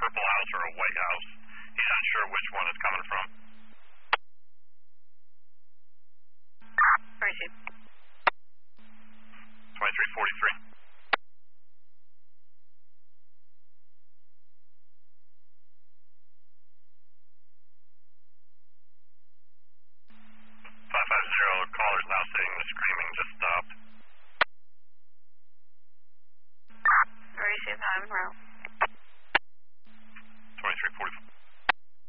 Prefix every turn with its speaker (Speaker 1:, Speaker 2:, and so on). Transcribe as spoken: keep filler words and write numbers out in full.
Speaker 1: purple house or a white house. He's not sure which one it's coming from.
Speaker 2: Appreciate it.